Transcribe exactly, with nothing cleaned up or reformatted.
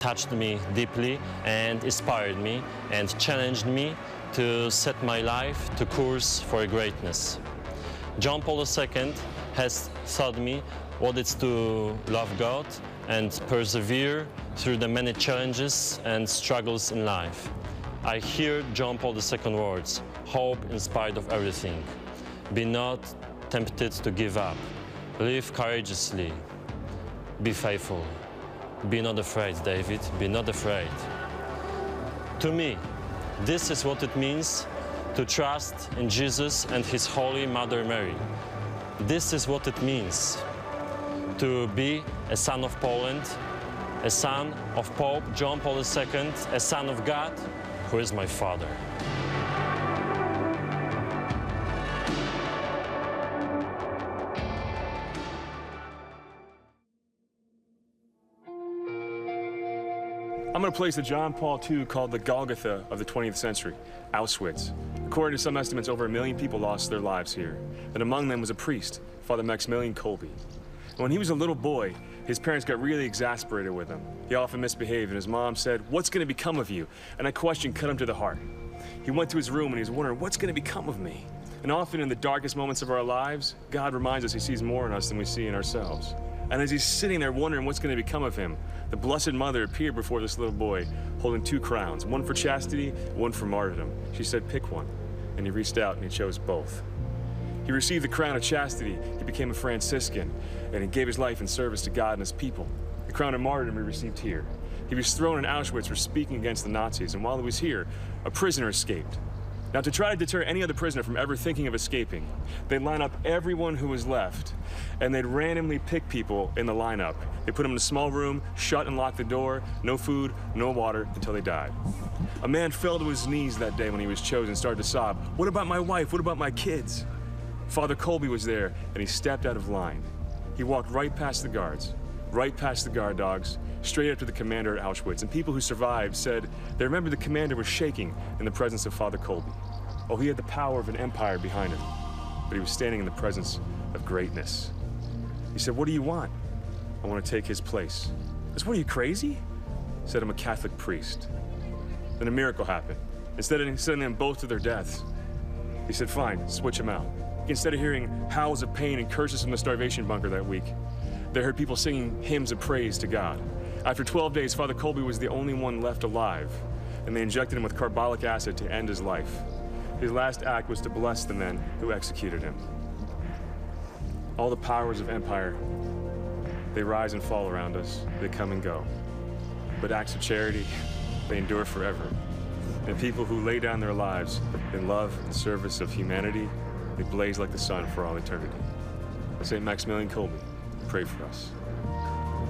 touched me deeply and inspired me and challenged me to set my life to course for greatness. John Paul the Second has taught me what it's to love God and persevere through the many challenges and struggles in life. I hear John Paul the Second words, hope in spite of everything. Be not tempted to give up. Live courageously. Be faithful. Be not afraid, David. Be not afraid. To me, this is what it means to trust in Jesus and His Holy Mother Mary. This is what it means to be a son of Poland, a son of Pope John Paul the Second, a son of God, who is my Father. I'm going to place the John Paul the Second called the Golgotha of the twentieth century, Auschwitz. According to some estimates, over a million people lost their lives here, and among them was a priest, Father Maximilian Kolbe. And when he was a little boy, his parents got really exasperated with him. He often misbehaved, and his mom said, "What's going to become of you?" And that question cut him to the heart. He went to his room and he was wondering, what's going to become of me? And often in the darkest moments of our lives, God reminds us He sees more in us than we see in ourselves. And as he's sitting there wondering what's going to become of him, the Blessed Mother appeared before this little boy holding two crowns, one for chastity, one for martyrdom. She said, "Pick one." And he reached out and he chose both. He received the crown of chastity. He became a Franciscan, and he gave his life in service to God and His people. The crown of martyrdom he received here. He was thrown in Auschwitz for speaking against the Nazis, and while he was here, a prisoner escaped. Now, to try to deter any other prisoner from ever thinking of escaping, they'd line up everyone who was left, and they'd randomly pick people in the lineup. They put them in a small room, shut and lock the door, no food, no water, until they died. A man fell to his knees that day when he was chosen and started to sob. "What about my wife? What about my kids?" Father Kolbe was there, and he stepped out of line. He walked right past the guards, right past the guard dogs, straight up to the commander at Auschwitz. And people who survived said they remembered the commander was shaking in the presence of Father Kolbe. Oh, he had the power of an empire behind him, but he was standing in the presence of greatness. He said, "What do you want?" "I want to take his place." I said, "What, are you crazy?" He said, "I'm a Catholic priest." Then a miracle happened. Instead of sending them both to their deaths, he said, "Fine, switch them out." Instead of hearing howls of pain and curses from the starvation bunker that week, they heard people singing hymns of praise to God. After twelve days, Father Kolbe was the only one left alive, and they injected him with carbolic acid to end his life. His last act was to bless the men who executed him. All the powers of empire, they rise and fall around us, they come and go. But acts of charity, they endure forever. And people who lay down their lives in love and service of humanity, they blaze like the sun for all eternity. Saint Maximilian Kolbe, pray for us.